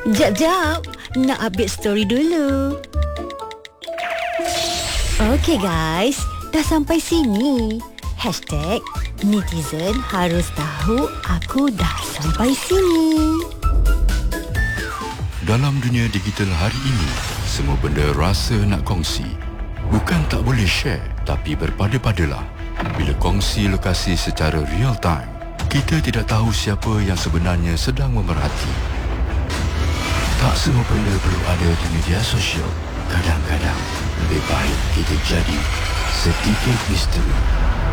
Jap, nak update story dulu. Okey guys, dah sampai sini. #netizen harus tahu aku dah sampai sini. Dalam dunia digital hari ini, semua benda rasa nak kongsi. Bukan tak boleh share, tapi berpada-padalah. Bila kongsi lokasi secara real time, kita tidak tahu siapa yang sebenarnya sedang memerhati. Tak semua benda perlu ada di media sosial. Kadang-kadang lebih baik kita jadi sedikit misteri.